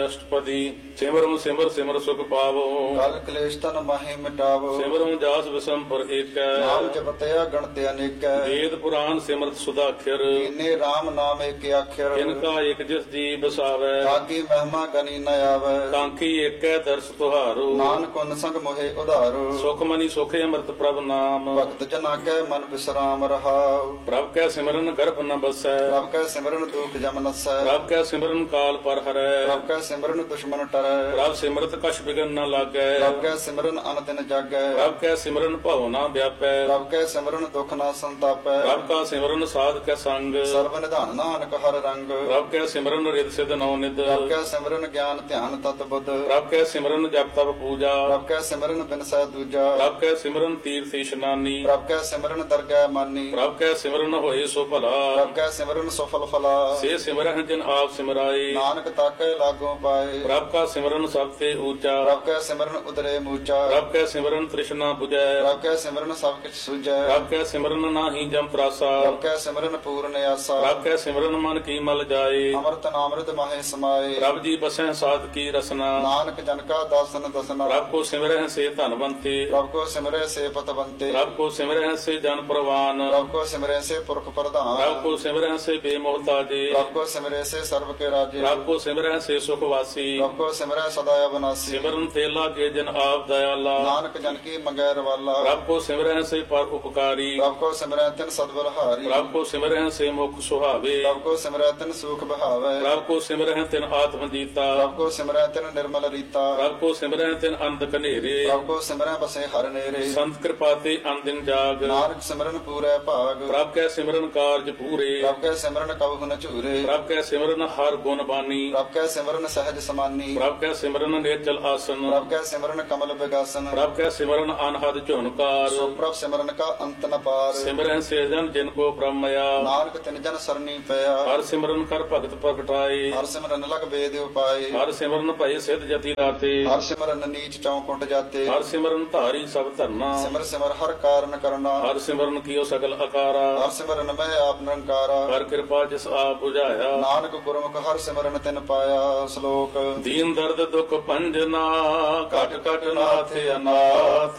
ਅਸ਼ਟਪਦੀ। ਸਿਮਰੁ ਸਿਮਰ ਸਿਮਰ ਸੁਖ ਪਾਵੋ, ਕਲ ਕਲੇਸ਼ ਤਨ ਮਾਹੇ ਮਿਟਾਵੋ। ਸਿਮਰੁ ਜਾਸ ਵਿਸੰਪਰ ਏਕੈ, ਨਾਮ ਜਪਤਿਆ ਗਣਤ ਅਨੇਕੈ। ਵੇਦ ਪੁਰਾਨ ਸਿਮਰਤ ਸੁਦਾਖਰ, ਕੀਨੇ ਰਾਮ ਨਾਮ ਏਕ ਆਖਰ। ਇਨਕਾ ਏਕ ਜਿਸ ਜੀ ਬਸਾਵੈ, ਤਾਕੀ ਮਹਿਮਾ ਗਨੀ ਨ ਆਵੈ। ਕਾਂਖੀ ਏਕੈ ਦਰਸ ਤੁਹਾਰੋ, ਨਾਨਕ ਉਨ ਸੰਗ ਮੋਹਿ ਉਧਾਰੋ। ਸੁਖ ਮਨੀ ਸੁਖੇ ਅੰਮ੍ਰਿਤ ਪ੍ਰਭ ਨਾਮ, ਭਗਤ ਜਨਾ ਕੈ ਮਨ ਵਿਸਰਾਮ ਰਹਾਉ। ਪ੍ਰਭ ਕੈ ਸਿਮਰਨ ਗਰਭ ਨ ਬਸੈ, ਪ੍ਰਭ ਕੈ ਸਿਮਰਨ ਦੁਖ ਜਮ ਨਸੈ। ਪ੍ਰਭ ਕੈ ਸਿਮਰਨ ਕਾਲ ਪਰ ਹਰੈ, ਪ੍ਰਭ ਕੈ ਸਿਮਰਨ ਦੁਸ਼ਮਨ ਟਰੈ। ਪ੍ਰਭ ਸਿਮਰਤ ਕਛ ਬਿਗਨ ਨ ਲਾਗੈ, ਪ੍ਰਭ ਕੈ ਸਿਮਰਨ ਅਨ ਦਿਨ ਜਾਗੈ। ਪ੍ਰਭ ਕੈ ਸਿਮਰਨ ਭਉ ਨ ਵਿਆਪੈ, ਪ੍ਰਭ ਕੈ ਸਿਮਰਨ ਦੁਖ ਨਾ ਸੰਤਾਪੈ। ਪ੍ਰਭ ਕਾ ਸਿਮਰਨ ਸਾਧ ਕੈ ਸੰਗ, ਸਰਬ ਨਿਧਾਨ ਨਾਨਕ ਹਰ ਰੰਗ। ਪ੍ਰਭ ਕੈ ਸਿਮਰਨ ਰਿਦ ਸਿਧ ਨੌ ਨਿਧ, ਪ੍ਰਭ ਕੈ ਸਿਮਰਨ ਗਿਆਨ ਧਿਆਨ ਤਤ ਬੁੱਧ। ਪ੍ਰਭ ਕੈ ਸਿਮਰਨ ਜਪ ਤਪ ਪੂਜਾ, ਪ੍ਰਭ ਕੈ ਸਿਮਰਨ ਬਿਨਸੈ ਦੂਜਾ। ਪ੍ਰਭ ਕੈ ਸਿਮਰਨ ਤੀਰਥ ਇਸ਼ਨਾਨੀ, ਪ੍ਰਭ ਕੈ ਸਿਮਰਨ ਦਰਗਹਿ ਮਾਨੀ। ਪ੍ਰਭ ਕੈ ਸਿਮਰਨ ਹੋਏ ਸੋ ਭਲਾ, ਪ੍ਰਭ ਕੈ ਸਿਮਰਨ ਸਫਲ ਫਲਾ। ਸੇ ਸਿਮਰਹਿ ਜਿਨ ਆਪ ਸਿਮਰਾਏ, ਨਾਨਕ ਤਾਕੈ ਲਾਗੋ ਪਾਏ। ਪ੍ਰਭ ਕਾ ਸਿਮਰਨ ਸਭ ਤੇ ਊਚਾ, ਪ੍ਰਭ ਕੈ ਸਿਮਰਨ ਉਦਰੇ ਮੂਚਾ। ਪ੍ਰਭ ਕੈ ਸਿਮਰਨ ਤ੍ਰਿਸ਼ਨਾ 부ਜੈ, ਪ੍ਰਭ ਕੈ ਸਿਮਰਨ ਸਭ ਕਿਛ ਸੁਝੈ। ਪ੍ਰਭ ਕੈ ਸਿਮਰਨ ਨਾਹੀ ਜਮ ਤਰਾਸਾ, ਪ੍ਰਭ ਕੈ ਸਿਮਰਨ ਪੂਰਨ ਆਸਾ। ਪ੍ਰਭ ਕੈ ਸਿਮਰਨ ਮਨ ਕੀ ਮਲ ਜਾਏ, ਅੰਮ੍ਰਿਤ ਨਾਮ੍ਰਿਤ ਮਾਹੇ ਸਮਾਏ। ਪ੍ਰਭ ਜੀ ਬਸੈ ਸਾਧ ਕੀ ਰਸਨਾ, ਨਾਨਕ ਜਨ ਕਾ ਦਾਸਨ ਦਸਨਾ। ਪ੍ਰਭ ਕੋ ਸਿਮਰਹਿ ਸੇ ਧਨਵੰਤੇ, ਪ੍ਰਭ ਕੋ ਸਿਮਰੈ ਸੇ ਪਤਵੰਤੇ। ਪ੍ਰਭ ਕੋ ਸਿਮਰਹਿ ਸੇ ਜਨ ਪ੍ਰਵਾਨ, ਪ੍ਰਭ ਕੋ ਸਿਮਰੈ ਸੇ ਪੁਰਖ ਪ੍ਰਧਾਨ। ਪ੍ਰਭ ਕੋ ਸਿਮਰਹਿ ਸੇ ਬੇਮੋਹਤਾਜੇ, ਪ੍ਰਭ ਕੋ ਸਿਮਰੈ ਸੇ ਸਰਬ ਕੇ ਰਾਜੇ। ਪ੍ਰਭ ਕੋ ਸਿਮਰਹਿ ਸੇ ਸੁਖ ਵਾਸੀ, ਪ੍ਰਭ ਕੋ ਸਿਮਰੈ ਸਦਾ ਅਬਨਾਸੀ। ਸਿਮਰਨ ਤੇ ਲਾਗੇ ਜਨ ਆਪ ਦਇਆਲਾ, ਨਾਨਕ ਜਨ ਕੀ ਮੰਗੈ ਰਵਾਲਾ। ਪ੍ਰਭ ਕੋ ਸਿਮਰਹਿ ਸੇ ਪਰ ਉਪਕਾਰੀ, ਪ੍ਰਭ ਕੋ ਸਿਮਰੈ ਤਿਨ ਸਦਬਲਹਾਰੀ। ਪ੍ਰਭ ਕੋ ਸਿਮਰਹਿ ਸੇ ਮੁਖ ਸੁਹਾਵੇ, ਪ੍ਰਭ ਕੋ ਸਿਮਰੈ ਤਿਨ ਸੂਖ ਬਹਾਵੈ। ਪ੍ਰਭ ਕੋ ਸਿਮਰਹਿ ਤਿਨ ਆਤਮ ਜੀਤਾ, ਪ੍ਰਭ ਕੋ ਸਿਮਰੈ ਤਿਨ ਨਿਰਮਲ ਰੀਤਾ। ਪ੍ਰਭ ਕੋ ਸਿਮਰਹਿ ਤਿਨ ਅੰਧ ਕਨੇਰੇ, ਪ੍ਰਭ ਕੋ ਸਿਮਰੈ ਬਸੇ ਹਰ ਨੇਰੇ। ਸੰਤ ਕਿਰਪਾ ਤੇ ਅੰਦਿਨ ਜਾਗ, ਨਾਨਕ ਸਿਮਰਨ ਪੂਰੈ ਭਾਗ। ਪ੍ਰਭ ਕੈ ਸਿਮਰਨ ਕਾਰਜ ਪੂਰੇ, ਪ੍ਰਭ ਕੈ ਸਿਮਰਨ ਕਬਹੁ ਨ ਝੂਰੇ। ਪ੍ਰਭ ਕੈ ਸਿਮਰਨ ਹਰ ਗੁਣ ਬਾਨੀ, ਪ੍ਰਭ ਕੈ ਸਿਮਰਨ ਸਹਿਜ ਸਮਾਨੀ। ਪ੍ਰਭ ਕੈ ਸਿਮਰਨ ਨੇਚਲ ਆਸਨ, ਪ੍ਰਭ ਕੈ ਸਿਮਰਨ ਕਮਲ ਵਿਗਾਸਨ। ਪ੍ਰਭ ਕੈ ਸਿਮਰਨ ਅਨਹਦ ਝੁਨਕਾਰ, ਸੋ ਪ੍ਰਭ ਸਿਮਰਨ ਕਾ ਅੰਤ ਨ ਪਾਰ। ਸਿਮਰਹਿ ਸੇ ਜਨ ਜਿਨ ਕੋ ਬ੍ਰਹਮਇਆ, ਨਾਨਕ ਤਿਨ ਜਨ ਸਰਨੀ ਪਿਆ। ਹਰ ਸਿਮਰਨ ਕਰ ਭਗਤ ਪ੍ਰਗਟਾਏ, ਹਰ ਸਿਮਰਨ ਲਗ ਵੇਦ ਉਪਾਏ। ਹਰ ਸਿਮਰਨ ਭਏ ਸਿਧ ਜਤੀ ਦਾਤੇ, ਹਰ ਸਿਮਰਨ ਨੀਚ ਚੌਕੁੰਟ ਜਾਤੇ। ਹਰ ਸਿਮਰਨ ਧਾਰੀ ਸਭ ਧਰਨਾ, ਸਿਮਰ ਸਿਮਰ ਹਰ ਕਾਰਨ ਕਰਨਾ। ਹਰ ਸਿਮਰਨ ਕੀਓ ਸਗਲ ਆਕਾਰਾ, ਹਰ ਸਿਮਰਨ ਮੈਂ ਆਪ ਨਿਰੰਕਾਰਾ। ਹਰ ਕਿਰਪਾ ਜਿਸ ਆਪ ਬੁਝਾਇਆ, ਨਾਨਕ ਗੁਰਮੁਖ ਹਰ ਸਿਮਰਨ ਤਿਨ ਪਾਇਆ। ਸ਼ਲੋਕ ਦੀਨ ਦਰਦ ਦੁਖ ਭੰਜਨਾ, ਘਟ ਘਟ ਨਾਥ ਅਨਾਥ।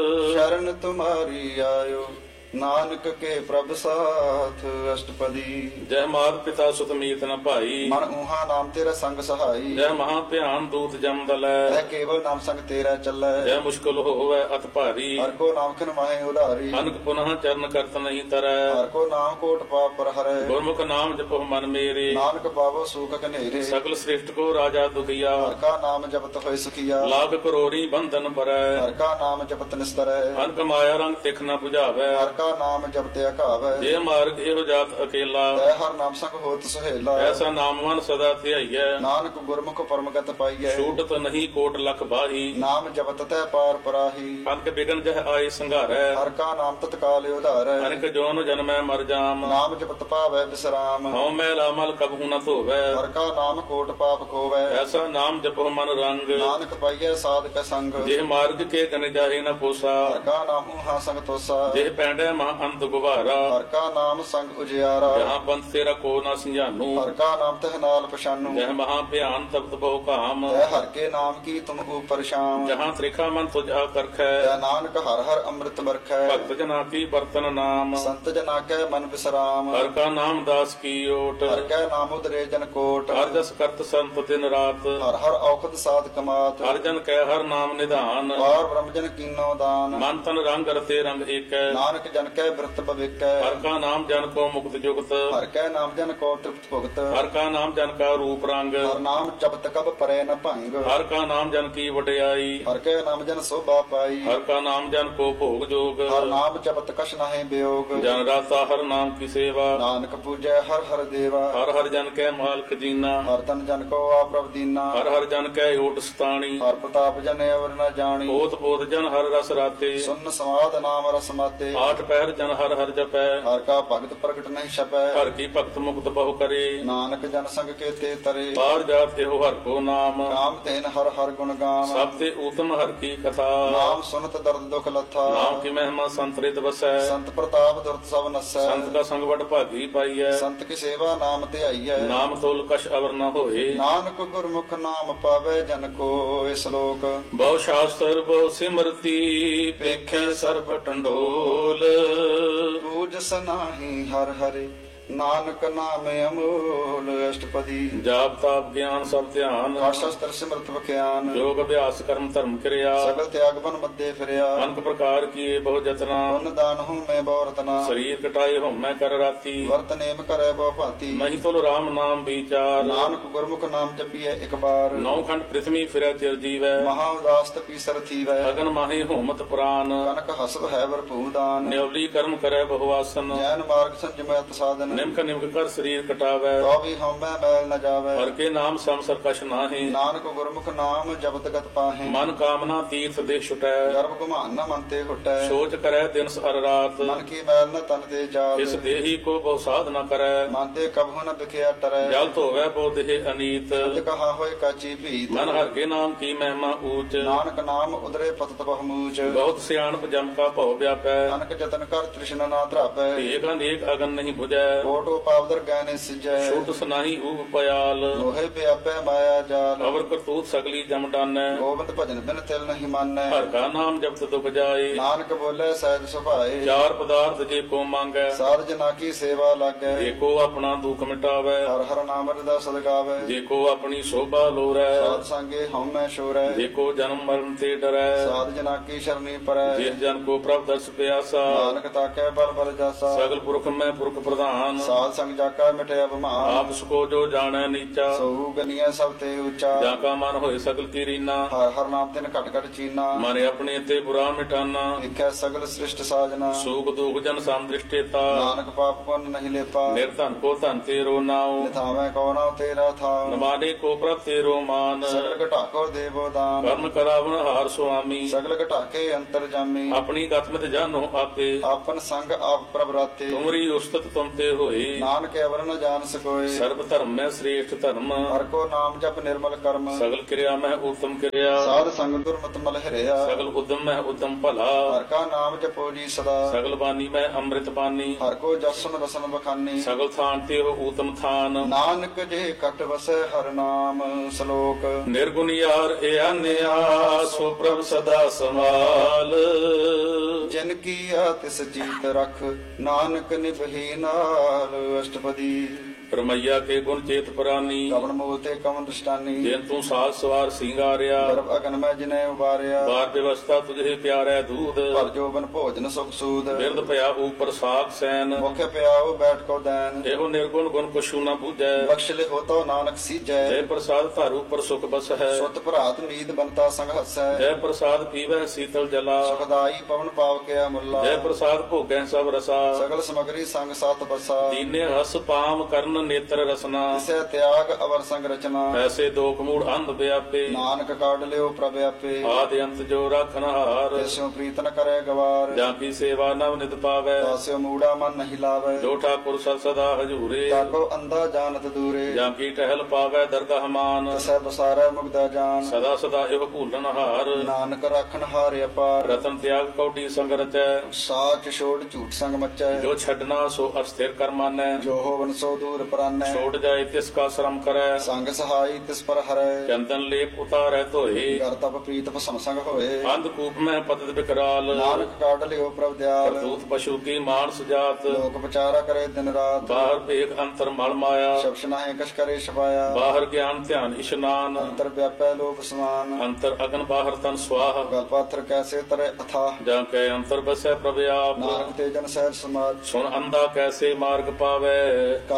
ਸ਼ਰਨ ਤੁਮਾਰੀ ਆਇਓ, ਨਾਨਕ ਕੇ ਪ੍ਰਭ ਸਾਥ। ਅਸ਼ਟਪਦੀ। ਜੈ ਮਾਤ ਪਿਤਾ ਸੁਤ ਮੀਤ ਨ ਭਾਈ, ਮਨ ਊਹਾ ਨਾਮ ਤੇਰਾ ਸੰਗ ਸਹਾਈ। ਜੈ ਮਹਾ ਭਿਆਨ ਦੂਤ ਜਮ ਦਲੈ, ਤੈ ਕੇਵਲ ਨਾਮ ਸੰਗ ਤੇਰਾ ਚੱਲੈ। ਜੈ ਮੁਸ਼ਕਲ ਹੋਵੈ ਅਤ ਭਾਰੀ, ਹਰ ਕੋ ਨਾਮ ਖਿਨ ਮਾਹੇ ਉਧਾਰੀ। ਅਨਕ ਪੁਨః ਚਰਨ ਕਰਤ ਨਹੀਂ ਤਰੈ, ਹਰ ਕੋ ਨਾਮ ਕੋਟ ਪਾਪ ਪਰ ਹਰੈ। ਗੁਰਮੁਖ ਨਾਮ ਜਪੋ ਮਨ ਮੇਰੇ, ਨਾਨਕ ਪਾਵੋ ਸੂਖ ਘਨੇਰੇ। ਸਗਲ ਸ੍ਰਿਸ਼ਟ ਕੋ ਰਾਜਾ ਦੁਖੀਆ, ਹਰ ਕਾ ਨਾਮ ਜਪਤ ਹੋਇ ਸੁਖੀਆ। ਲਾਖ ਕਰੋੜੀ ਬੰਧਨ ਪਰੈ, ਹਰ ਕਾ ਨਾਮ ਜਪਤ ਨਿਸਤਰੈ। ਅਨਕ ਮਾਇਆ ਰੰਗ ਤਿਖ ਨ 부ਝਾਵੈ, ਹਰ ਕਾ ਨਾਮ ਜਪਤ ਅਘਾਵੈ। ਜੇ ਮਾਰਗ ਇਹੋ ਜਾਤ ਅਕੇਲਾ, ਤੈ ਹਰ ਨਾਮ ਸੰਗ ਹੋਤ ਸੁਹੇਲਾ। ਐਸਾ ਨਾਮ ਮਨ ਸਦਾ ਧਿਆਈਐ, ਨਾਨਕ ਗੁਰਮੁਖ ਪਰਮਗਤ ਪਾਈਐ। ਛੂਟਤ ਨਹੀਂ ਕੋਟ ਲਖ ਬਾਹੀ, ਨਾਮ ਜਪਤ ਤੈ ਪਾਰ ਪਰਾਹੀ। ਅਨਕ ਬਿਗਨ ਜਹ ਆਏ ਸੰਘਾਰੈ, ਹਰ ਕਾ ਨਾਮ ਤਤਕਾਲ ਉਧਾਰੈ। ਅਨਕ ਜੋਨ ਜਨਮੈ ਮਰ ਜਾਮ, ਨਾਮ ਜਪਤ ਪਾਵੈ ਵਿਸਰਾਮ। ਹਉ ਮੈਲ ਅਮਲ ਕਬਹੂ ਨ ਧੋਵੈ, ਹਰ ਕਾ ਨਾਮ ਕੋਟ ਪਾਪ ਖੋਵੈ। ਐਸਾ ਨਾਮ ਜਪੋ ਮਨ ਰੰਗ, ਨਾਨਕ ਪਾਈਐ ਸਾਧਕ ਸੰਗ। ਜੇ ਮਾਰਗ ਕੇ ਗਨ ਜਾਹੇ ਨ ਪੋਸਾ, ਹਰ ਕਾ ਨਾਮ ਊਹਾ ਸੰਗ ਤੋਸਾ। ਜੇ ਪੈਂਡੈ ਮਹਾ ਅੰਤ ਗੁਬਾਰਾ, ਹਰ ਕਾ ਨਾਮ ਸੰਗ ਉਜਿਆਰਾ। ਜਹਾਂ ਪੰਥ ਤੇਰਾ ਕੋ ਨ ਸਿੰਜਾਨੂ, ਹਰ ਕਾ ਨਾਮ ਤਹ ਨਾਲ ਪਛਾਨੂ। ਜਹ ਮਹਾ ਭਿਆਨ ਤਪਤ ਬਹੁ ਕਾਮ, ਤੈ ਹਰ ਕੇ ਨਾਮ ਕੀ ਤੁਮ ਉਪਰ ਸ਼ਾਮ। ਜਹਾਂ ਤ੍ਰਿਖਾ ਮਨ ਤੁਝ ਆਕਰਖੈ, ਤੈ ਨਾਨਕ ਹਰ ਹਰ ਅੰਮ੍ਰਿਤ ਵਰਖੈ। ਭਗਤ ਜਨਾ ਕੀ ਬਰਤਨ ਨਾਮ, ਸੰਤ ਜਨਾ ਕੈ ਮਨ ਵਿਸਰਾਮ। ਹਰ ਕਾ ਨਾਮ ਦਾਸ ਕੀ ਓਟ, ਹਰ ਕੈ ਨਾਮ ਉਦਰੇ ਜਨ ਕੋਟ। ਹਰ ਜਸ ਕਰਤ ਸੰਤ ਦਿਨ ਰਾਤ, ਹਰ ਹਰ ਔਖਦ ਸਾਧ ਕਮਾਤ। ਹਰ ਜਨ ਕੈ ਹਰ ਨਾਮ ਨਿਧਾਨ, ਪਾਰ ਬ੍ਰਹਮ ਜਨ ਕੀਨੋ ਦਾਨ। ਮਨ ਤਨ ਰੰਗ ਰਤੇ ਰੰਗ ਏਕੈ, ਨਾਨਕ ਜਨ ਕੈ ਬਿਰਤ ਭਵਿਕੈ। ਹਰ ਕਾ ਨਾਮ ਜਨ ਕੋ ਮੁਕਤ ਜੁਗਤ, ਹਰ ਕੈ ਨਾਮ ਜਨ ਕੋ ਤ੍ਰਿਪਤ ਭੁਗਤ। ਹਰ ਕਾ ਨਾਮ ਜਨ ਕਾ ਰੂਪ ਰੰਗ, ਹਰ ਨਾਮ ਜਪਤ ਕਬ ਪਰੈ ਨ ਭੰਗ। ਹਰ ਕਾ ਨਾਮ ਜਨ ਕੀ ਵਡਿਆਈ, ਹਰ ਕੈ ਨਾਮ ਜਨ ਸੋਭਾ ਪਾਈ। ਹਰ ਕਾ ਨਾਮ ਜਨ ਕੋ ਭੋਗ ਜੋਗ, ਹਰ ਨਾਮ ਜਪਤ ਕਛ ਨਾਹਿ ਬਿਯੋਗ। ਜਨ ਰਾਤਾ ਹਰ ਨਾਮ ਕੀ ਸੇਵਾ, ਨਾਨਕ ਪੂਜੈ ਹਰ ਹਰ ਦੇਵਾ। ਹਰ ਹਰ ਜਨ ਕੈ ਮਾਲਕ ਜੀਨਾ, ਹਰ ਤਨ ਜਨ ਕੋ ਆਪ੍ਰਭ ਦੀਨਾ। ਹਰ ਹਰ ਜਨ ਕੈ ਓਟ ਸਤਾਣੀ, ਹਰ ਪ੍ਰਤਾਪ ਜਨ ਅਵਰ ਨ ਜਾਣੀ। ਪੋਤ ਪੋਤ ਜਨ ਹਰ ਰਸ ਰਾਤੇ, ਸੁਨ ਸਮਾਦ ਨਾਮ ਰਸ ਮਾਤੇ। ਆਠ ਪਹਿਰ ਜਨ ਹਰ ਹਰ ਜਪੈ ਹਰ ਕਾ ਭਗਤ ਪ੍ਰਗਟ ਨਹੀਂ ਛਪੈ ਹਰ ਕੀ ਭਗਤ ਮੁਕਤ ਬਹੁ ਕਰੇ ਨਾਨਕ ਜਨ ਸੰਗ ਕੇ ਤੇ ਤਰੇ ਪਾਰ ਜਾਤ ਤੇ ਹਰ ਕੋ ਨਾਮ ਕਾਮ ਤੇਨ ਹਰ ਹਰ ਗੁਣ ਗਾਮ ਸਭ ਤੇ ਊਤਮ ਹਰ ਕੀ ਕਥਾ ਨਾਮ ਸੁਨਤ ਦਰਦ ਦੁਖ ਲੱਥਾ ਨਾਮ ਕੀ ਮਹਿਮਾ ਸੰਤਰਿਤ ਵਸੈ ਸੰਤ ਪ੍ਰਤਾਪ ਦੁਰਤ ਸਭ ਨਸੈ ਸੰਤ ਕਾ ਸੰਗ ਵਡ ਭਾਗੀ ਪਾਈਐ ਸੰਤ ਕੀ ਸੇਵਾ ਨਾਮ ਧਿਆਈਐ ਨਾਮ ਤੋਲ ਕਛ ਅਵਰ ਨ ਹੋਏ ਨਾਨਕ ਗੁਰਮੁਖ ਨਾਮ ਪਾਵੇ ਜਨ ਕੋ ਸ਼ਲੋਕ ਬਹੁ ਸ਼ਾਸਤਰ ਬਹੁ ਸਿਮਰਤੀ ਪੇਖੇ ਸਰਬ ਟੰਡੋਲ ਪੂਜ ਸਨਾਹੀ ਹਰ ਹਰੇ ਨਾਨਕ ਨਾਮ ਅਮੋਲ ਅਸ਼ਟਪਦੀ ਜਾਪ ਤਾਪ ਗਿਆਨ ਸਭ ਧਿਆਨ ਸ਼ਸਤਰ ਸਿਮਰਤ ਵਿਖਿਆਨ ਯੋਗ ਅਭਿਆਸ ਕਰਮ ਧਰਮ ਕਿਰਿਆ ਸਗਲ ਤਿਆਗ ਬਨ ਮੱਦੇ ਫਿਰਿਆ ਅਨਕ ਪ੍ਰਕਾਰ ਕੀਏ ਬਹੁ ਜਤਨਾ ਪੁੰਨ ਦਾਨ ਹੂੰ ਮੈਂ ਬਹੁ ਰਤਨਾ ਸਰੀਰ ਕਟਾਏ ਹਉਮੈ ਕਰ ਰਾਤੀ ਵਰਤ ਨੇਮ ਕਰੈ ਬਹੁ ਭਾਂਤੀ ਮਹੀ ਤੁਲ ਰਾਮ ਨਾਮ ਵਿਚਾਰ ਨਾਨਕ ਗੁਰਮੁਖ ਨਾਮ ਜਪੀਐ ਇੱਕ ਬਾਰ ਨੌ ਖੰਡ ਪ੍ਰਿਥਵੀ ਫਿਰੈ ਚਿਰ ਜੀਵੈ ਮਹਾ ਉਦਾਸ ਤਪੀ ਸਰ ਥੀਵੈ ਅਗਨ ਮਾਹੀ ਹੋਮਤ ਪ੍ਰਾਨ ਕਨਕ ਹਸਬ ਹੈ ਵਰਪੂ ਦਾਨ ਨਿਉਲੀ ਕਰਮ ਕਰੈ ਬਹੁ ਆਸਨ ਜੈਨ ਮਾਰਗ ਸੰਜਮੈ ਸਾਧਨ ਨਿਮਕ ਨਿਮਕ ਕਰ ਸਰੀਰ ਕਟਾਵੈ ਤੋ ਵੀ ਹਉਮੈ ਮੈਲ ਨ ਜਾਵੈ ਹਰ ਕੇ ਨਾਮ ਸੰਸਰ ਕਛ ਨਾਹੀ ਨਾਨਕ ਗੁਰਮੁਖ ਨਾਮ ਜਪਤ ਗਤ ਪਾਹੇ ਮਨ ਕਾਮਨਾ ਤੀਰਥ ਦੇ ਛੁਟੈ ਗਰਭ ਗੁਮਾਨ ਨ ਮਨ ਤੇ ਹੁਟੈ ਸੋਚ ਕਰੈ ਦਿਨ ਸਰ ਰਾਤ ਮਨ ਕੀ ਮੈਲ ਨ ਤਨ ਤੇ ਜਾਤ ਇਸ ਦੇਹੀ ਕੋ ਬਹੁ ਸਾਧ ਨ ਕਰੈ ਮਨ ਤੇ ਕਬਹੁ ਨ ਵਿਖਿਆ ਟਰੈ ਜਲ ਧੋਵੈ ਬਹੁ ਦੇਹ ਅਨੀਤ ਤੇ ਕਹਾ ਹੋਏ ਕਾਚੀ ਭੀਤ ਮਨ ਹਰ ਕੇ ਨਾਮ ਕੀ ਮਹਿਮਾ ਊਚ ਨਾਨਕ ਨਾਮ ਉਦਰੇ ਪਤਤ ਬਹੁਮੂਚ ਬਹੁਤ ਸਿਆਣਪ ਜਮ ਕਾ ਭਉ ਵਿਆਪੈ ਨਾਨਕ ਜਤਨ ਕਰ ਤ੍ਰਿਸ਼ਨਾ ਨਾ ਧਰਾਪੈ ਏਕ ਅਨੇਕ ਅਗਨ ਨਹੀਂ 부ਜੈ ਕੋਟੋ ਪਾਵਦਰ ਗਾਨੇ ਸਿਜੈ ਛੁਟ ਸੁਨਾਹੀ ਊਪ ਪਿਆਲ ਲੋਹੇ ਪਿਆਪੈ ਮਾਇਆ ਜਾਲ ਅਵਰ ਕਰਤੂਤ ਸਗਲੀ ਜਮ ਡਾਨੈ ਗੋਬਿੰਦ ਭਜਨ ਬਿਨ ਤਿਲ ਨਹੀਂ ਮਾਨੈ ਹਰ ਕਾ ਨਾਮ ਜਪਤ ਦੁਖ ਜਾਏ ਨਾਨਕ ਬੋਲੇ ਸਹਿਜ ਸੁਭਾਏ ਚਾਰ ਪਦਾਰਥ ਜੇ ਕੋ ਮੰਗੈ ਸਾਧ ਜਨਾ ਕੀ ਸੇਵਾ ਲਾਗੈ ਜੇ ਕੋ ਆਪਣਾ ਦੁਖ ਮਿਟਾਵੈ ਹਰ ਹਰ ਨਾਮ ਰਦਾ ਸਦਗਾਵੈ ਜੇ ਕੋ ਆਪਣੀ ਸੋਭਾ ਲੋਰੈ ਸਾਧ ਸੰਗੇ ਹਉਮੈ ਸ਼ੋਰੈ ਜੇ ਕੋ ਜਨਮ ਮਰਨ ਤੇ ਡਰੈ ਸਾਧ ਜਨਾ ਕੀ ਸ਼ਰਨੀ ਪਰੈ ਜਿਸ ਜਨ ਕੋ ਪ੍ਰਭ ਦਰਸ ਪਿਆਸਾ ਨਾਨਕ ਤਾਕੈ ਬਲ ਬਲ ਜਾਸਾ ਸਗਲ ਪੁਰਖ ਮੈਂ ਪੁਰਖ ਪ੍ਰਧਾਨ ਸਾਧ ਸੰਗ ਜਾਕਾ ਮਿਟਿਆ ਬਮਾਨ ਆਪ ਸਕੋ ਜੋ ਜਾਣੈ ਨੀਚਾ ਸੋ ਗਨੀਐ ਸਭ ਤੇ ਉੱਚਾ ਜਾਂ ਕਾ ਮਨ ਹੋਏ ਸਗਲ ਕੀ ਰੀਨਾ ਹਰ ਹਰ ਨਾਮ ਤਿਨ ਘਟ ਘਟ ਚੀਨਾ ਮਨ ਆਪਣੇ ਤੇ ਬੁਰਾ ਮਿਟਾਨਾ ਦੇਖੈ ਸਗਲ ਸ੍ਰਿਸ਼ਟ ਸਾਜਨਾ ਸੂਖ ਦੁਖ ਜਨ ਸੰਦ੍ਰਿਸ਼ਟੇਤਾ ਨਾਨਕ ਪਾਪ ਪੁੰਨ ਨਹੀਂ ਲੇਪਾ ਨਿਰਧਨ ਕੋ ਧਨ ਤੇਰੋ ਨਾਉ ਨਿਥਾਵੈ ਕੋ ਨਾਉ ਤੇਰਾ ਥਾਉ ਨਮਾਨੇ ਕੋ ਪ੍ਰਭ ਤੇਰੋ ਮਾਨ ਸਗਲ ਘਟਾਕੋ ਦੇਵੋ ਦਾਨ ਕਰਮ ਕਰਾਵਨ ਹਾਰ ਸੁਆਮੀ ਸਗਲ ਘਟਾਕੇ ਅੰਤਰ ਜਾਮੀ ਆਪਣੀ ਗਤਮਤ ਜਾਨੋ ਆਪੇ ਆਪਨ ਸੰਗ ਆਪ ਪ੍ਰਭ ਰਾਤੇ ਤੁਮਰੀ ਉਸਤਤ ਤੁਮ ਤੇ ਹੋਏ ਨਾਨਕ ਅਵਰ ਨ ਜਾਣ ਸਕੋਏ ਸਰਬ ਧਰਮ ਮੈਂ ਸ੍ਰੇਸ਼ਟ ਧਰਮ ਹਰ ਕੋ ਨਾਮ ਜਪ ਨਿਰਮਲ ਕਰਮ ਸਗਲ ਕਿਰਿਆ ਮੈਂ ਉਤਮ ਕਿਰਿਆ ਸਾਧ ਸੰਗ ਦੁਰਮਤ ਮਲ ਹਰਿਆ ਸਗਲ ਉਦਮ ਮੈਂ ਉਦਮ ਭਲਾ ਹਰ ਕਾ ਨਾਮ ਜਪੋ ਜੀ ਸਦਾ ਸਗਲ ਬਾਣੀ ਮੈਂ ਅੰਮ੍ਰਿਤ ਪਾਨੀ ਹਰ ਕੋ ਜਸਨ ਰਸਨ ਬਖਾਨੀ ਸਗਲ ਥਾਨ ਤੇ ਹੋ ਊਤਮ ਥਾਨ ਨਾਨਕ ਜੇ ਕਟ ਵਸੈ ਹਰ ਨਾਮ ਸ਼ਲੋਕ ਨਿਰਗੁਣ ਯਾਰ ਇਆਨਿਆ ਸੋ ਪ੍ਰਭ ਸਦਾ ਸਮਾਲ ਜਿਨ ਕੀਆ ਤਿਸ ਜੀਤ ਰਖ ਨਾਨਕ ਨਿਭੀ ਨਾਲ ਅਸ਼ਟਪਦੀ ਪਰਮਈਆ ਕੇ ਗੁਣ ਚੇਤ ਪ੍ਰਾਨੀ ਕਵਣ ਮੂਲ ਤੇ ਕਵਣ ਦ੍ਰਿਸ਼ਟਾਨੀ ਜਿਨ ਤੂੰ ਸਾਜ ਸਵਾਰ ਸਿੰਗਾਰਿਆ ਗਰਭ ਅਗਨ ਮੈਂ ਜਿਨੇ ਉਬਾਰਿਆ ਬਾਰ ਵਿਵਸਥਾ ਤੁਝੇ ਪਿਆਰੈ ਦੂਧ ਭਰ ਜੋਬਨ ਭੋਜਨ ਸੁਖ ਸੂਦ ਬਿਰਦ ਭਇਆ ਉਪਰ ਸਾਖ ਸੈਨ ਮੁਖ ਪਿਆਉ ਬੈਠ ਕੋ ਦੈਨ ਇਹੋ ਨਿਰਗੁਣ ਗੁਣ ਕੁਛੂ ਨ ਬੂਝੈ ਬਖਸ਼ ਲੇ ਹੋਤੋ ਨਾਨਕ ਸੀਜੈ ਜੈ ਪ੍ਰਸਾਦ ਧਾਰੂ ਉਪਰ ਸੁਖ ਬਸ ਹੈ ਸੁਤ ਭਰਾਤ ਨੀਤ ਬੰਤਾ ਸੰਗ ਹਸੈ ਜੈ ਪ੍ਰਸਾਦ ਪੀਵੈ ਸੀਤਲ ਜਲਾ ਸੁਖਦਾਈ ਪਵਨ ਪਾਵ ਕੇ ਮੁੱਲਾ ਜੈ ਪ੍ਰਸਾਦ ਭੋਗੈ ਸਭ ਰਸਾ ਸਗਲ ਸਮਗਰੀ ਸੰਗ ਸਤ ਬਸਾ ਦੀਨੇ ਰਸ ਪਾਮ ਕਰਨ ਨੇਤਰ ਰਸਨਾ ਤਿਸੈ ਤਿਆਗ ਅਵਰ ਸੰਗ ਰਚਨਾ ਐਸੇ ਦੋਖ ਮੂੜ ਅੰਧ ਵਿਆਪੇ ਨਾਨਕ ਕਾਢ ਲਿਓ ਪ੍ਰਭ ਆਪੇ ਆਦਿ ਅੰਤ ਜੋ ਰਾਖਨ ਹਾਰ ਤਿਸੁ ਪ੍ਰੀਤ ਨ ਕਰੇ ਗਵਾਰ ਜਾਂ ਕੀ ਸੇਵਾ ਨਵ ਨਿਤ ਪਾਵੈ ਦਾਸਿਓ ਮੂੜਾ ਮਨ ਨਹੀਂ ਲਾਵੇ ਜੋ ਠਾਕੁਰ ਸਦ ਸਦਾ ਹਜੂਰੇ ਤਾਕੋ ਅੰਧਾ ਜਾਣਤ ਦੂਰੇ ਜਾਂ ਕੀ ਟਹਿਲ ਪਾਵੈ ਦਰਗਾਹ ਮਾਨ ਤਿਸੈ ਬਸਾਰੈ ਮੁਗਦਾ ਜਾਨ ਸਦਾ ਸਦਾ ਇਹੋ ਭੂਲਨ ਹਾਰ ਨਾਨਕ ਰਾਖਣ ਹਾਰਿ ਅਪਾਰ ਰਤਨ ਤਿਆਗ ਕੌਡੀ ਸੰਗ ਰਚੈ ਸਾਚ ਛੋੜ ਝੂਠ ਸੰਗ ਮਚੈ ਜੋ ਛੱਡਣਾ ਸੋ ਅਸਥਿਰ ਕਰ ਮਾਨੈ ਜੋ ਹੋਵਨ ਸੋ ਦੂਰ ਪਰਾਨੈ ਛੋੜ ਜਾਏ ਤਿਸ ਕਾ ਸ਼ਰਮ ਕਰੈ ਸੰਗ ਸਹਾਈ ਤਿਸ ਪਰ ਹਰੈ ਚੰਦਨ ਲੇਪ ਉਤਾਰੈ ਧੋਏ ਕਰ ਤਪ ਪ੍ਰੀਤ ਭਸਮ ਸੰਗ ਹੋਏ ਅੰਧ ਕੂਪ ਮੈਂ ਪਤਿਤ ਬਿਕਰਾਲ ਨਾਨਕ ਕਾਢ ਲਿਓ ਪ੍ਰਭ ਦਿਆਲ ਕਰਤੂਤ ਪਸ਼ੂ ਕੀ ਮਾਨਸ ਜਾਤ ਲੋਕ ਵਿਚਾਰਾ ਕਰੇ ਦਿਨ ਰਾਤ ਬਾਹਰ ਭੇਖ ਅੰਤਰ ਮਲ ਮਾਇਆ ਸ਼ਬਸ਼ ਨਾਹੀ ਕਛ ਕਰੇ ਛਪਾਇਆ ਬਾਹਰ ਗਿਆਨ ਧਿਆਨ ਇਸ਼ਨਾਨ ਅੰਤਰ ਵਿਆਪੈ ਲੋਕ ਸਮਾਨ ਅੰਤਰ ਅਗਨ ਬਾਹਰ ਤਨ ਸਵਾਹ ਗਲ ਪਾਥਰ ਕੈਸੇ ਤਰੇ ਅਥਾ ਜਾਂ ਕੈ ਅੰਤਰ ਬਸੈ ਪ੍ਰਭ ਆਪ ਨਾਨਕ ਤੇ ਜਨ ਸਹਿਜ ਸਮਾਜ ਸੁਣ ਅੰਧਾ ਕੈਸੇ ਮਾਰਗ ਪਾਵੈ ਕਰ ਗਏ ਲਿਹੋ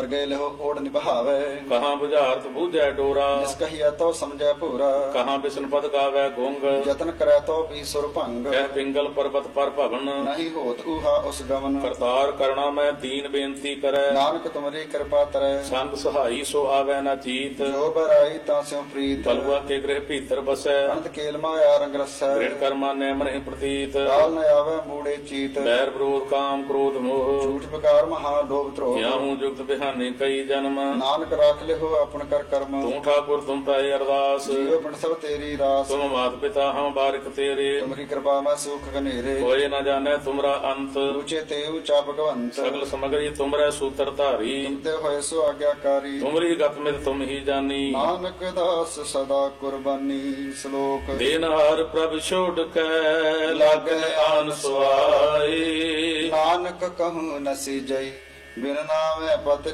ਲਹੋ ਓੜ ਨਿਭਾਵੇ ਕਹਾਂ ਬੁਝਾਰਤ ਬੂਝੈ ਡੋਰਾ ਜਿਸ ਕਹੀਐ ਤੋ ਸਮਝੈ ਭੂਰਾ ਕਹਾਂ ਬਿਸ਼ਨ ਪਦ ਗਾਵੈ ਗੁੰਗ ਯਤਨ ਕਰੈ ਤੋ ਵੀ ਸੁਰ ਭੰਗ ਕਹਿ ਪਿੰਗਲ ਪਰਬਤ ਪਰ ਭਵਨ ਨਹੀਂ ਹੋਤ ਊਹਾ ਉਸ ਗਮਨ ਕਰਤਾਰ ਕਰਣਾ ਮੈਂ ਦੀਨ ਬੇਨਤੀ ਕਰੈ ਨਾਨਕ ਤੁਮਰੀ ਕਿਰਪਾ ਤਰੈ ਸੰਗ ਸਹਾਈ ਸੋ ਆਵੈ ਨਾ ਚੀਤ ਜੋ ਬਰਾਈ ਤਾਂ ਸਿਉ ਪ੍ਰੀਤ ਤਲਵਾ ਕੇ ਗ੍ਰਹਿ ਭੀਤਰ ਬਸੈ ਅਨੰਤ ਕੇਲ ਮਾਇਆ ਰੰਗ ਰਸੈ ਦ੍ਰਿੜ ਕਰਮਾ ਨੈ ਮਨਿ ਪ੍ਰਤੀਤ ਕਾਲ ਨ ਆਵੈ ਮੂੜੇ ਚੀਤ ਬੈਰ ਵਿਰੋਧ ਕਾਮ ਕ੍ਰੋਧ ਮੋਹ ਝੂਠ ਬਕਾਰ ਮਹਾ ਲੋਭ ਧਰੋਹ ਕਿਆਹੂ ਜੁਗਤ ਬਿਹਾਨੇ ਕਈ ਜਨਮ ਨਾਨਕ ਰਾਖ ਲਿਹੋ ਆਪਨ ਕਰ ਕਰਮ ਤੂੰ ਠਾਕੁਰ ਤੁਮ ਪੈ ਅਰਦਾਸ ਜੀਵ ਬਣ ਸਭ ਤੇਰੀ ਰਾਸ ਤੁਮ ਮਾਤ ਪਿਤਾ ਹਮ ਬਾਰਿਕ ਤੇਰੇ ਤੁਮਰੀ ਕਿਰਪਾ ਮੈਂ ਸੁਖ ਘਨੇਰੇ ਕੋਇ ਨ ਜਾਣੈ ਤੁਮਰਾ ਅੰਤ ਉੱਚੇ ਤੇ ਉੱਚਾ ਭਗਵੰਤ ਸਗਲ ਸਮਗਰੀ ਤੁਮਰੇ ਸੂਤਰ ਧਾਰੀ ਤੁਮਤੇ ਹੋਏ ਸੋ ਆਗਿਆਕਾਰੀ ਤੁਮਰੀ ਗਤ ਮਿਤ ਤੁਮ ਹੀ ਜਾਨੀ ਨਾਨਕ ਦਾਸ ਸਦਾ ਕੁਰਬਾਨੀ ਸ਼ਲੋਕ ਦੇਨਹਾਰ ਪ੍ਰਭ ਛੋੜ ਕੇ ਲਾਗੈ ਆਨ ਸੁਆਈ ਨਾਨਕ ਕਹੂੰ ਨਸੀ ਜਈ ਬਿਨ ਨਾਮੇ ਪਤ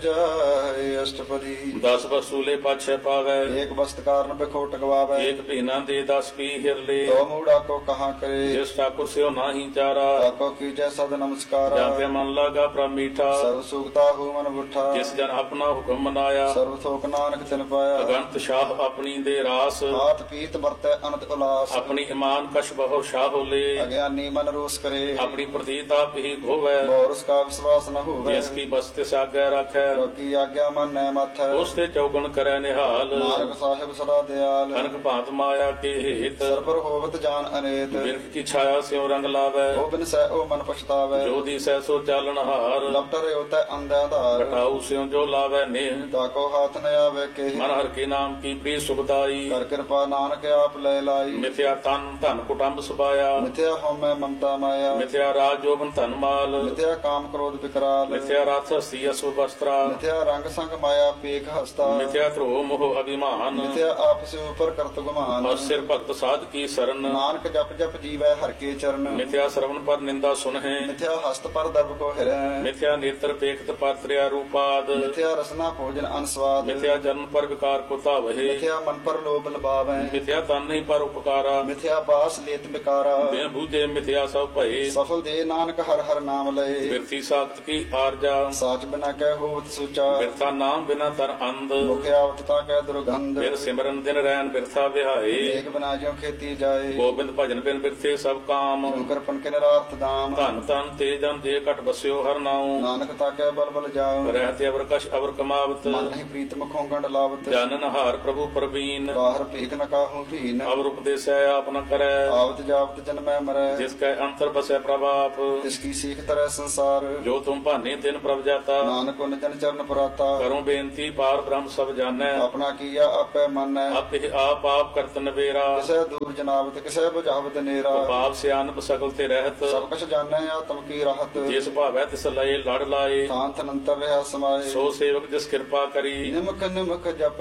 ਜਾਏ ਅਸ਼ਟਪਦੀ 10 ਵਸੂਲੇ ਪਾਛੈ ਪਾਵੈ ਏਕ ਬਸਤ ਕਾਰਨ ਬਿਖੋਟ ਗਵਾਵੇ ਏਕ ਭੀਨਾ ਦੇ 10 ਪੀ ਹਿਰਲੇ ਤੋ ਮੂੜਾ ਕੋ ਕਹਾ ਕਰੇ ਜਿਸ ਠਾਕੁਰ ਸਿਓ ਨਾਹੀ ਚਾਰਾ ਤਾਕੋ ਕੀਜੈ ਸਦ ਨਮਸਕਾਰਾ ਜਾਂਤੇ ਮਨ ਲਾਗਾ ਪ੍ਰਭ ਮੀਠਾ ਸਰਬ ਸੁਖਤਾ ਹੂ ਮਨ ਬੁੱਠਾ ਜਿਸ ਜਨ ਆਪਣਾ ਹੁਕਮ ਮਨਾਇਆ ਸਰਬ ਥੋਕ ਨਾਨਕ ਤਿਨ ਪਾਇਆ ਅਗੰਤ ਸ਼ਾਹ ਆਪਣੀ ਦੇ ਰਾਸ ਹਾਥ ਪੀਤ ਵਰਤੈ ਅਨੰਤ ਉਲਾਸ ਆਪਣੀ ਇਮਾਨ ਕਛ ਬਹੁ ਸ਼ਾਹ ਹੋਲੇ ਅਗਿਆਨੀ ਮਨ ਰੋਸ ਕਰੇ ਆਪਣੀ ਪ੍ਰਤੀਤ ਆਪ ਹੀ ਧੋਵੈ ਬੋਰਸ ਕਾ ਵਿਸ਼ਵਾਸ ਨ ਹੋਵੇ ਜਿਸ ਕੀ ਬਸਤੇ ਸਾਗੈ ਰੱਖੈ ਲੋਕੀ ਆਗਿਆ ਮਨ ਨੈ ਮਥੈ ਉਸ ਤੇ ਚੌਗਣ ਕਰੈ ਨਿਹਾਲ ਨਾਨਕ ਸਾਹਿਬ ਸਦਾ ਦਿਆਲ ਕਨਕ ਭਾਂਤ ਮਾਇਆ ਕੇ ਹੇਤ ਸਰਬਰ ਹੋਵਤ ਜਾਨ ਅਨੇਤ ਬਿਰਖ ਕੀ ਛਾਇਆ ਸਿਉ ਰੰਗ ਲਾਵੈ ਉਹ ਬਿਨ ਸਹਿ ਉਹ ਮਨ ਪਛਤਾਵੇ ਜੋ ਦੀ ਸਹਿ ਸੋ ਚਾਲਣ ਹਾਰ ਲਪਟਰ ਉਤੈ ਅੰਧਾ ਧਾਰ ਬਟਾਉ ਸਿਉ ਜੋ ਲਾਵੈ ਨੇਹ ਤਾਕੋ ਹਾਥ ਨ ਆਵੇ ਕੇ ਮਨ ਹਰ ਕੇ ਨਾਮ ਕੀ ਪ੍ਰੀ ਸੁਖਦਾਈ ਕਰ ਕਿਰਪਾ ਨਾਨਕ ਆਪ ਲੈ ਲਾਈ ਮਿਥਿਆ ਤਨ ਧਨ ਕੁਟੰਬ ਸੁਭਾਇਆ ਮਿਥਿਆ ਹਉਮੈ ਮਮਤਾ ਮਾਇਆ ਮਿਥਿਆ ਰਾਜ ਜੋਬਨ ਧਨ ਮਾਲ ਮਿਥਿਆ ਕਾਮ ਕ੍ਰੋਧ ਵਿਕਰਾਲ ਮਿਥਿਆ ਰਥ ਹਸਤੀ ਅਸੁ ਵਸਤਰਾ ਮਿਥਿਆ ਰੰਗ ਸੰਗ ਮਾਇਆ ਪੇਖ ਹਸਤਾ ਮਿਥਿਆ ਧਰੋ ਮੋਹ ਅਭਿਮਾਨ ਮਿਥਿਆ ਆਪਸ ਉਪਰ ਕਰਤ ਗੁਮਾਨ ਔਰ ਸਿਰ ਭਗਤ ਸਾਧ ਕੀ ਸਰਨ ਨਾਨਕ ਜਪ ਜਪ ਜੀਵੈ ਹਰ ਕੇ ਚਰਨ ਮਿਥਿਆ ਸਰਵਨ ਪਰ ਨਿੰਦਾ ਸੁਨਹਿ ਮਿਥਿਆ ਹਸਤ ਪਰ ਦਰਬ ਕੋ ਹਿਰੈ ਮਿਥਿਆ ਨੇਤਰ ਪੇਖਤ ਪਰ ਤ੍ਰਿਆ ਰੂਪਾਦ ਮਿਥਿਆ ਰਸਨਾ ਭੋਜਨ ਅਨਸਵਾਦ ਮਿਥਿਆ ਜਨਮ ਪਰ ਵਿਕਾਰ ਕੋ ਧਾਵਹਿ ਮਿਥਿਆ ਮਨ ਪਰ ਲੋਭ ਲਬਾਵੈ ਮਿਥਿਆ ਤਨ ਨਹੀਂ ਪਰ ਉਪਕਾਰਾ ਮਿਥਿਆ ਬਾਸ ਲੇਤ ਬਿਕਾਰਾ ਬਿਨ ਬੂਝੇ ਮਿਥਿਆ ਸਭ ਭਏ ਸਫਲ ਦੇ ਨਾਨਕ ਹਰ ਹਰ ਨਾਮ ਲਏ ਬਿਰਥੀ ਸਾਖਤ ਕੀ ਆਰਜਾ ਸਾਚ ਬਿਨਾ ਕਹਿ ਹੋਵਤ ਸੁਚਾ ਬਿਰਥਾ ਨਾਮ ਬਿਨਾ ਤਰ ਅੰਧ ਮੁਖ ਆਵਤ ਤਾ ਕਹਿ ਦੁਰਗੰਧ ਬਿਰ ਸਿਮਰਨ ਦਿਨ ਰੈਨ ਬਿਰਥਾ ਵਿਹਾਏ ਏਕ ਬਿਨਾ ਜਿਉ ਖੇਤੀ ਜਾਏ ਗੋਬਿੰਦ ਭਜਨ ਬਿਨ ਬਿਰਥੇ ਸਭ ਕਾਮ ਸ਼ੰਕਰ ਪਨ ਕੇ ਨਿਰਾਰਥ ਦਾਮ ਧਨ ਧਨ ਤੇ ਜਨ ਦੇ ਘਟ ਬਸਿਓ ਹਰ ਨਾਉ ਨਾਨਕ ਤਾ ਕਹਿ ਬਲ ਬਲ ਜਾਉ ਰਹਿਤੇ ਅਵਰ ਕਛ ਅਵਰ ਕਮਾਵਤ ਮਨ ਨਹੀਂ ਪ੍ਰੀਤ ਮੁਖੋਂ ਗੰਡ ਲਾਵਤ ਜਾਨਨ ਹਾਰ ਪ੍ਰਭੂ ਪ੍ਰਵੀਨ ਬਾਹਰ ਭੀਖ ਨ ਕਾਹੂ ਭੀਨ ਅਵਰ ਉਪਦੇਸੈ ਆਪ ਨ ਕਰੈ ਆਵਤ ਜਾਵਤ ਜਨਮੈ ਮਰੈ ਜਿਸ ਕੈ ਅੰਤਰ ਬਸੈ ਪ੍ਰਭਾਪ ਤਿਸ ਕੀ ਸੀਖ ਤਰੈ ਸੰਸਾਰ ਜੋ ਤੁਮ ਭਾਨੇ ਤਿਨ ਪ੍ਰਭ ਜਾਤਾ ਨਾਨਕ ਉਨ ਜਨ ਚਰਨ ਪੁਰਾਤਾ ਕਰੋ ਬੇਨਤੀ ਪਾਰ ਬ੍ਰਹਮ ਸਭ ਜਾਣੈ ਆਪਣਾ ਕੀਆ ਆਪੇ ਮੰਨੈ ਆਪੇ ਆਪ ਆਪ ਕਰਤ ਨਵੇਰਾ ਕਿਸੇ ਦੂਰ ਜਨਾਵਤ ਕਿਸੇ ਬੁਝਾਵਤ ਨੇਰਾ ਪਾਪ ਸਿਆਨਪ ਸਕਲ ਤੇ ਰਹਿਤ ਸਭ ਕੁਛ ਜਾਣੈ ਆਤਮ ਕੀ ਰਾਹਤ ਜਿਸ ਭਾਵੈ ਤਿਸ ਲਏ ਲੜ ਲਾਏ ਥਾਨ ਥਨੰਤਰ ਰਹਾ ਸਮਾਏ ਸੋ ਸੇਵਕ ਜਿਸ ਕਿਰਪਾ ਕਰੀ ਨਿਮਕ ਨਿਮਕ ਜਪ